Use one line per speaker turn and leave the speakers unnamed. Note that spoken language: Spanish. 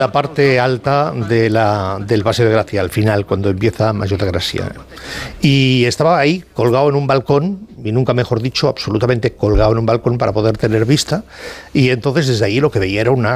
la parte alta del Paseo de Gracia, al final, cuando empieza Mayor de Gracia. Y estaba ahí, colgado en un balcón, y nunca mejor dicho, absolutamente colgado en un balcón para poder tener vista. Y entonces desde ahí lo que veía era una